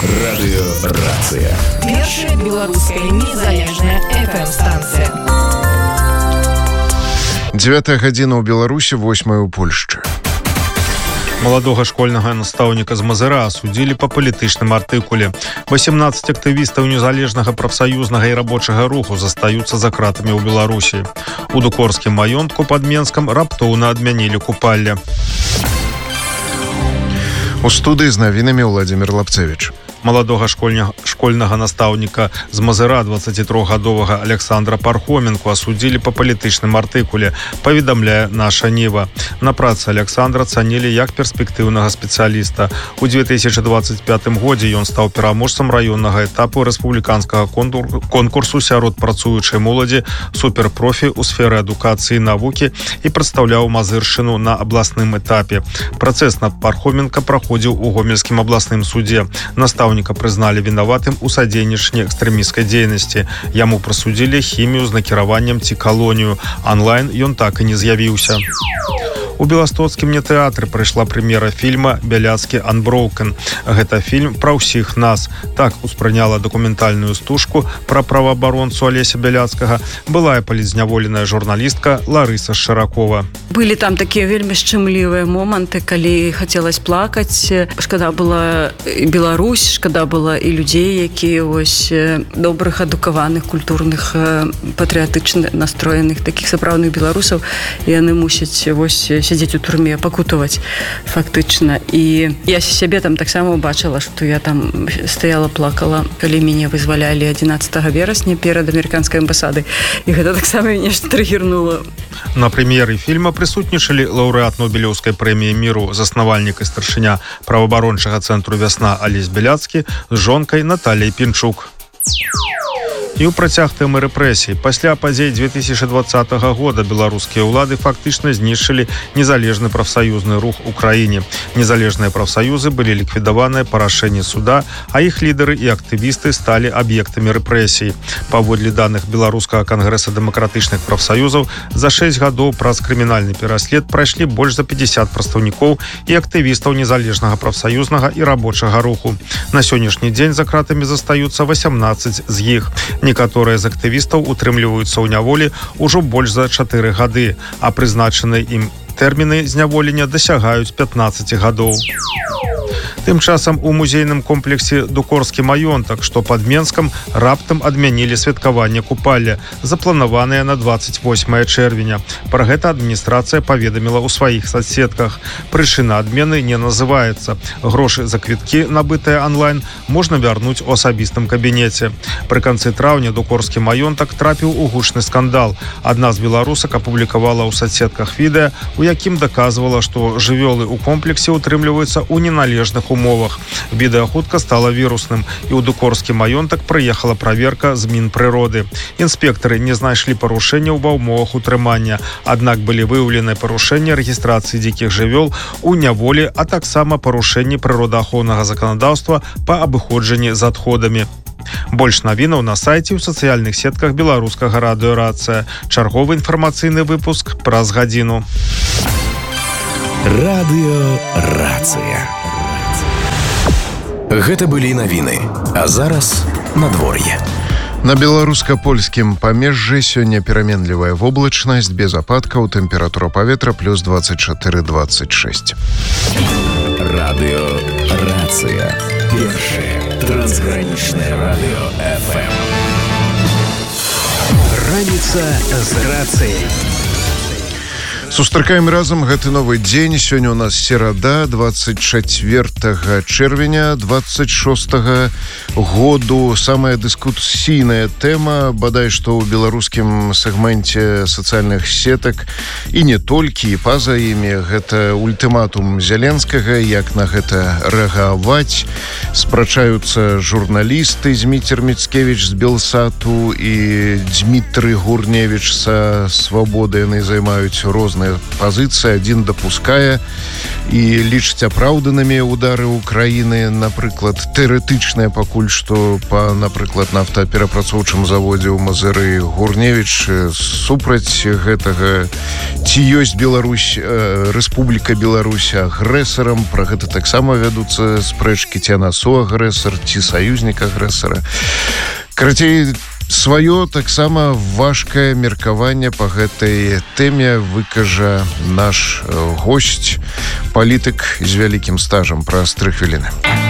Радыёрацыя. Першая беларуская незалежная FM-станцыя. 9 гадзіна ў Беларусі, 8 у Польшчы. Маладога школьнага настаўніка з Мазыра асудзілі па палітычным артыкуле. 18 актывістаў незалежнага прафсаюзнага і рабочага руху застаюцца за кратамі ў Беларусі. У дукорскім маёнтку пад Менскам раптоўна адмянілі купалле. У студыі з навінамі Владзімір Лапцевіч. Маладога школьнага настаўніка з Мазыра 23-гадовага Александра Пархоменко асудзілі па палітычным артыкуле, паведамляе наша Ніва. На працы Александра цанілі як перспектыўнага спецыяліста. У 2025 годзе ён стаў пераможцам раённага этапу рэспубліканскага конкурсу сярод працуючай моладзі суперпрофі ў сферы адукацыі і навукі і прадстаўляў Мазыршчыну на абласным этапе. Працэс над Пархоменко праходзіў у Гомельскім абласным судзе. Настаўніка прызналі вінаватым у садзейнічанні экстрэмісцкай дзейнасці. Яму прысудзілі хімію з накіраваннем ці калонію. Онлайн ён так і не з'явіўся. У Беластоцкім нетэатры прайшла прэм'ера фільма «Бяляцкі Unbroken». Гэта фільм пра ўсіх нас. Так успрыняла дакументальную стужку пра праваабаронцу Алеся Бяляцкага былая палізняволеная журналістка Ларыса Шыракова. Былі там такія вельмі шчымлівыя моманты, калі хацелось плакаць. Шкада была і Беларусь, шкада была і людзей, якія вось добрых, адукаваных, культурных, патрыятычна настроеных, такіх сапраўдных беларусаў. Яны мусяць вось сядзець у турме, пакутаваць фактычна. І я сябе там таксама убачыла, што я там стаяла, плакала, калі мяне вызвалялі 11 верасня перад амерыканскай амбасадай. І гэта таксама нешта трыгернула. На прэм'еры фільма прысутнічалі лаўрэат Нобелеўскай прэміі міру, заснавальнік і старшыня праваабарончага цэнтру «Вясна» Алесь Бяляцкі з жонкай Натальяй Пінчук. І ў працяг тэмы рэпрэсій. Пасля падзей 2020 года беларускія ўлады фактычна знішчылі незалежны прафсаюзны рух у краіне. Незалежныя прафсаюзы былі ліквідаваныя па рашэнні суда, а іх лідары і актывісты сталі аб'ектамі рэпрэсій. Паводле даных Беларускага кангрэса дэмакратычных прафсаюзаў, за 6 гадоў праз крымінальны пераслед прайшлі больш за 50 прадстаўнікоў і актывістаў незалежнага прафсаюзнага і рабочага руху. На сённяшні дзень за кратамі застаюцца 18 з іх. Некаторыя з актывістаў утрымліваюцца ў няволі ўжо больш за 4 гады, а прызначаныя ім тэрміны зняволення дасягаюць 15 гадоў. Тым часам у музейным комплексе «Дукорскі маёнтак», што пад Менскам, раптам адмянілі святкаванне купалля, запланаванае на 28 чэрвеня. Пра гэта адміністрацыя паведаміла ў сваіх соцсетках. Прычына адмены не называецца. Грошы за квіткі, набытыя онлайн, можна вярнуць у асабістым кабінеце. Пры канцы траўня Дукорскі маёнтак трапіў у гучны скандал. Адна з беларусак апублікавала ў соцсетках відэа, у якім даказвала, што жывёлы ў комплексе утрымліваюцца ў неналежных умовах. Відэа хутка стала вірусным, і ў Дукорскі маёнтак прыехала праверка з Мінпрыроды. Інспектары не знайшлі парушэнняў ва ўмовах утрымання, аднак былі выяўлены парушэнні рэгістрацыі дзікіх жывёл у няволі, а таксама парушэнні прыродаахоўнага заканадаўства па абыходжанні з адходамі. Больш навінаў на сайце ў сацыяльных сетках беларускага радыёрацыя. Чарговы інфармацыйны выпуск праз гадзіну. Радыёрацыя. Гэта былі навіны, а зараз надвор'е. На беларуска-польскім памежжы сёння пераменлівая воблачнасць, без ападкаў, тэмпература паветра плюс 24-26. Радыёрацыя. Першае трансгранічнае радыё FM. Раніца з рацыяй. Сустракаем разам гэты новы дзень. Сёння у нас серада, 24 чэрвеня 26 году. Самая дыскусійная тэма, бадай што ў беларускім сегменце сацыяльных сетак, і не толькі, і па-за імі, гэта ультыматум Зяленскага, як на гэта рэагаваць. Спрачаюцца журналісты Зміцер Міцкевіч з Белсату і Дмітрый Гурневіч са Свабоды. Яны займаюць розныя розныя пазіцыі. Адзін дапускае і лічыць апраўданымі удары Украіны, напрыклад, тэоретычныя пакуль што па, напрыклад, нафтаперапрацоўчым заводзе ў Мазыры. Гурневіч супраць гэтага. Ці ёсць Беларусь, Рэспубліка Беларусь агрэсарам? Пра гэта таксама вядуцца спрэчкі, ці яна суагрэсар, ці саюзнік агрэсара. Карацей, сваё таксама важкае меркаванне па гэтай тэме выкажа наш госць, палітык з вялікім стажам. Праз 3 хвіліны.